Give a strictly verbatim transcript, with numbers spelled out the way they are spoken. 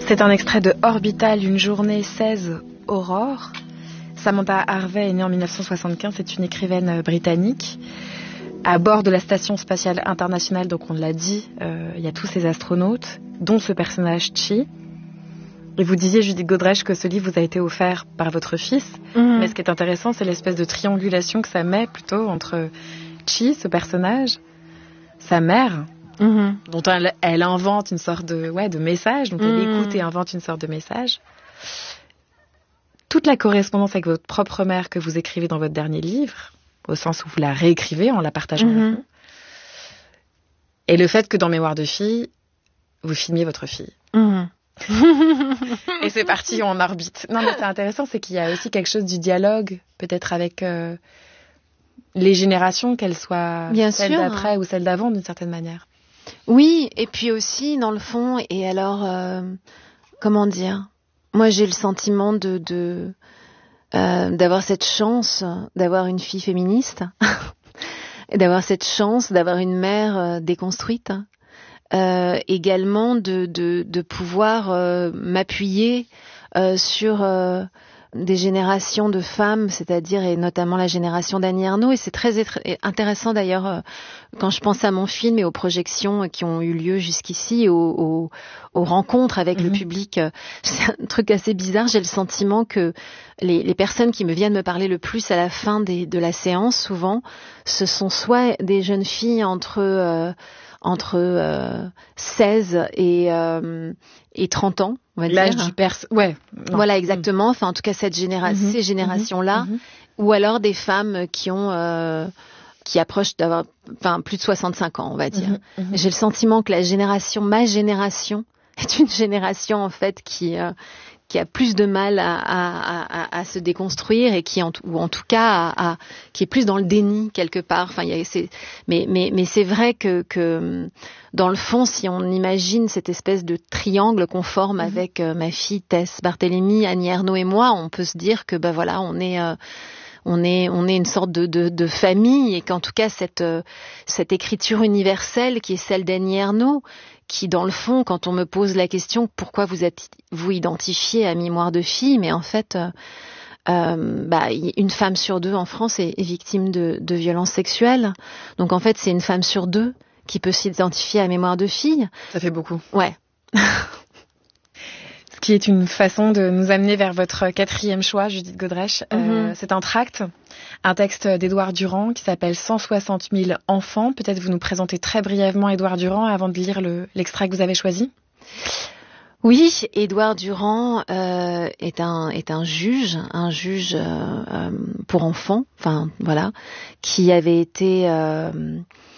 C'est un extrait de Orbital, une journée seize, Aurore. Samantha Harvey est née en mille neuf cent soixante-quinze, c'est une écrivaine britannique. À bord de la Station spatiale internationale, donc on l'a dit, euh, il y a tous ces astronautes, dont ce personnage Chi. Et vous disiez, Judith Godrèche, que ce livre vous a été offert par votre fils. Mmh. Mais ce qui est intéressant, c'est l'espèce de triangulation que ça met plutôt entre Chi, ce personnage, sa mère, mmh. dont elle, elle invente une sorte de, ouais, de message, donc elle mmh. écoute et invente une sorte de message. Toute la correspondance avec votre propre mère que vous écrivez dans votre dernier livre, au sens où vous la réécrivez en la partageant mmh. avec nous, et le fait que dans Mémoire de fille, vous filmiez votre fille. Mmh. Et c'est parti en orbite. Non, mais c'est intéressant, c'est qu'il y a aussi quelque chose du dialogue, peut-être avec euh, les générations, qu'elles soient Bien celles sûr. d'après ou celles d'avant, d'une certaine manière. Oui, et puis aussi, dans le fond, et alors, euh, comment dire, moi j'ai le sentiment de, de euh, d'avoir cette chance d'avoir une fille féministe, et d'avoir cette chance d'avoir une mère euh, déconstruite. Euh, également de, de, de pouvoir euh, m'appuyer euh, sur euh, des générations de femmes, c'est-à-dire et notamment la génération d'Annie Ernaux. Et c'est très étr- intéressant d'ailleurs euh, quand je pense à mon film et aux projections qui ont eu lieu jusqu'ici, aux, aux, aux rencontres avec mmh. le public. C'est un truc assez bizarre. J'ai le sentiment que les, les personnes qui me viennent me parler le plus à la fin des, de la séance, souvent, ce sont soit des jeunes filles entre... Euh, entre euh, seize et, euh, et trente ans, on va L'âge dire. du pers... Ouais. Non. Voilà, exactement. Enfin, en tout cas, cette généra- mmh, ces générations-là. Mmh. Ou alors des femmes qui ont... Euh, qui approchent d'avoir enfin, plus de soixante-cinq ans, on va dire. Mmh, mmh. J'ai le sentiment que la génération, ma génération, est une génération, en fait, qui... Euh, qui a plus de mal à, à, à, à se déconstruire et qui en, ou en tout cas à, à, qui est plus dans le déni quelque part. Enfin, il y a, c'est, mais, mais, mais c'est vrai que, que dans le fond, si on imagine cette espèce de triangle qu'on forme mmh. avec euh, ma fille Tess Barthélemy, Annie Ernaux et moi, on peut se dire que ben voilà, on est euh, on est on est une sorte de, de, de famille et qu'en tout cas cette euh, cette écriture universelle qui est celle d'Annie Ernaux, qui dans le fond, quand on me pose la question pourquoi vous êtes vous identifiez à Mémoire de fille, mais en fait euh, euh, bah, une femme sur deux en France est, est victime de, de violences sexuelles, donc en fait c'est une femme sur deux qui peut s'identifier à Mémoire de fille. Ça fait beaucoup. Ouais. Ce qui est une façon de nous amener vers votre quatrième choix, Judith Godrèche. Mm-hmm. Euh, c'est un tract, un texte d'Édouard Durand qui s'appelle cent soixante mille enfants. Peut-être vous nous présentez très brièvement Édouard Durand avant de lire le, l'extrait que vous avez choisi. Oui, Édouard Durand euh, est un est un juge, un juge euh, euh, pour enfants, enfin voilà, qui avait été euh,